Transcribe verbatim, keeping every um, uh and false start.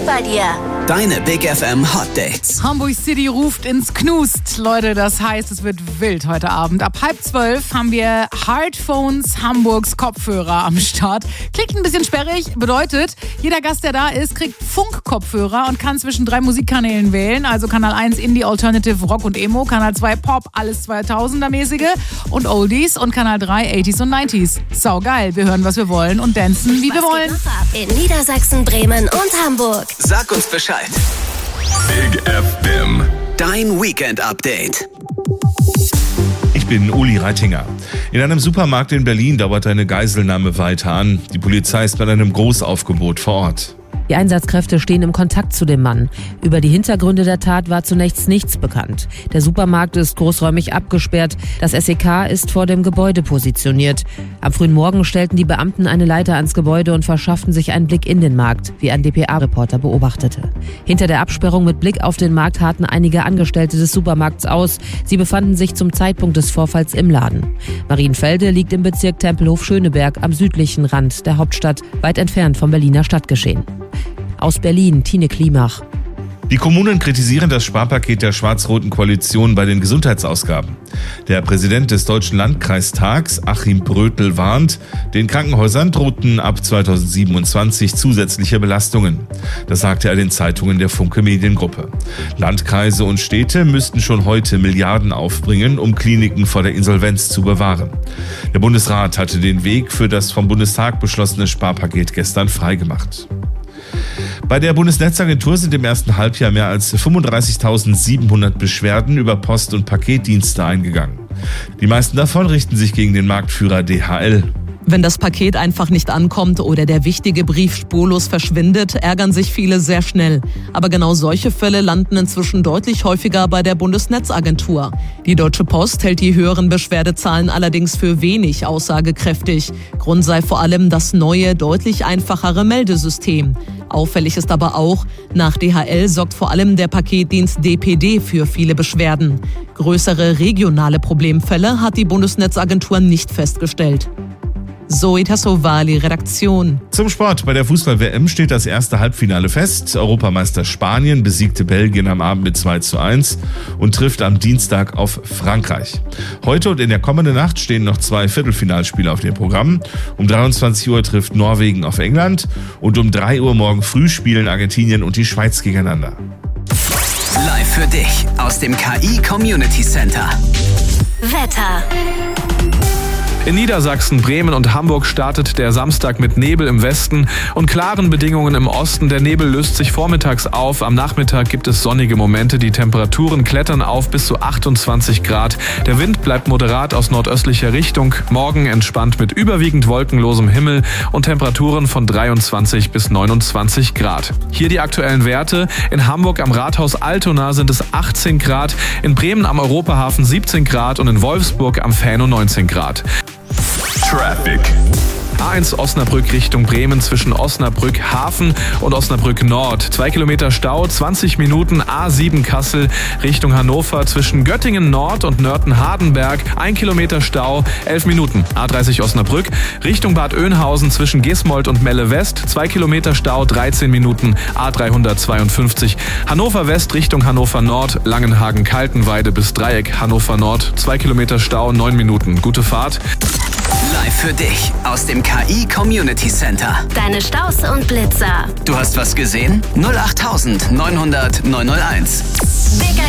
bei dir. Deine Big F M Hot Dates. Hamburg City ruft ins Knust. Leute, das heißt, es wird wild heute Abend. Ab halb zwölf haben wir Hardphones Hamburgs Kopfhörer am Start. Klingt ein bisschen sperrig, bedeutet, jeder Gast, der da ist, kriegt Funk-Kopfhörer und kann zwischen drei Musikkanälen wählen. Also Kanal eins Indie, Alternative, Rock und Emo, Kanal zwei Pop, alles zweitausender-mäßige und Oldies und Kanal drei achtziger und neunziger. Sau geil, wir hören, was wir wollen und dancen, wie wir wollen. In Niedersachsen, Bremen und Hamburg. Sag uns Bescheid. Big F M. Dein Weekend-Update. Ich bin Uli Reitinger. In einem Supermarkt in Berlin dauert eine Geiselnahme weiter an. Die Polizei ist bei einem Großaufgebot vor Ort. Die Einsatzkräfte stehen im Kontakt zu dem Mann. Über die Hintergründe der Tat war zunächst nichts bekannt. Der Supermarkt ist großräumig abgesperrt. Das S E K ist vor dem Gebäude positioniert. Am frühen Morgen stellten die Beamten eine Leiter ans Gebäude und verschafften sich einen Blick in den Markt, wie ein D P A-Reporter beobachtete. Hinter der Absperrung mit Blick auf den Markt harrten einige Angestellte des Supermarkts aus. Sie befanden sich zum Zeitpunkt des Vorfalls im Laden. Marienfelde liegt im Bezirk Tempelhof-Schöneberg am südlichen Rand der Hauptstadt, weit entfernt vom Berliner Stadtgeschehen. Aus Berlin, Tine Klimach. Die Kommunen kritisieren das Sparpaket der schwarz-roten Koalition bei den Gesundheitsausgaben. Der Präsident des Deutschen Landkreistags, Achim Brötel, warnt, den Krankenhäusern drohten ab zweitausendsiebenundzwanzig zusätzliche Belastungen. Das sagte er den Zeitungen der Funke Mediengruppe. Landkreise und Städte müssten schon heute Milliarden aufbringen, um Kliniken vor der Insolvenz zu bewahren. Der Bundesrat hatte den Weg für das vom Bundestag beschlossene Sparpaket gestern freigemacht. Bei der Bundesnetzagentur sind im ersten Halbjahr mehr als fünfunddreißigtausendsiebenhundert Beschwerden über Post- und Paketdienste eingegangen. Die meisten davon richten sich gegen den Marktführer D H L. Wenn das Paket einfach nicht ankommt oder der wichtige Brief spurlos verschwindet, ärgern sich viele sehr schnell. Aber genau solche Fälle landen inzwischen deutlich häufiger bei der Bundesnetzagentur. Die Deutsche Post hält die höheren Beschwerdezahlen allerdings für wenig aussagekräftig. Grund sei vor allem das neue, deutlich einfachere Meldesystem. Auffällig ist aber auch, nach D H L sorgt vor allem der Paketdienst D P D für viele Beschwerden. Größere regionale Problemfälle hat die Bundesnetzagentur nicht festgestellt. Zoe Tassovali, Redaktion. Zum Sport. Bei der Fußball-W M steht das erste Halbfinale fest. Europameister Spanien besiegte Belgien am Abend mit zwei zu eins und trifft am Dienstag auf Frankreich. Heute und in der kommenden Nacht stehen noch zwei Viertelfinalspiele auf dem Programm. Um dreiundzwanzig Uhr trifft Norwegen auf England und um drei Uhr morgen früh spielen Argentinien und die Schweiz gegeneinander. Live für dich aus dem K I Community Center. Wetter. In Niedersachsen, Bremen und Hamburg startet der Samstag mit Nebel im Westen und klaren Bedingungen im Osten. Der Nebel löst sich vormittags auf. Am Nachmittag gibt es sonnige Momente. Die Temperaturen klettern auf bis zu achtundzwanzig Grad. Der Wind bleibt moderat aus nordöstlicher Richtung. Morgen entspannt mit überwiegend wolkenlosem Himmel und Temperaturen von dreiundzwanzig bis neunundzwanzig Grad. Hier die aktuellen Werte. In Hamburg am Rathaus Altona sind es achtzehn Grad, in Bremen am Europahafen siebzehn Grad und in Wolfsburg am Fähno neunzehn Grad. Traffic. A eins Osnabrück Richtung Bremen zwischen Osnabrück Hafen und Osnabrück Nord. Zwei Kilometer Stau, zwanzig Minuten. A sieben Kassel Richtung Hannover zwischen Göttingen Nord und Nörten-Hardenberg. Ein Kilometer Stau, elf Minuten. A dreißig Osnabrück Richtung Bad Oeynhausen zwischen Gesmold und Melle West. Zwei Kilometer Stau, dreizehn Minuten. A dreihundertzweiundfünfzig Hannover West Richtung Hannover Nord. Langenhagen-Kaltenweide bis Dreieck Hannover Nord. Zwei Kilometer Stau, neun Minuten. Gute Fahrt. Live für dich aus dem K I Community Center. Deine Staus und Blitzer. Du hast was gesehen? null acht neunhundert neunhunderteins. Big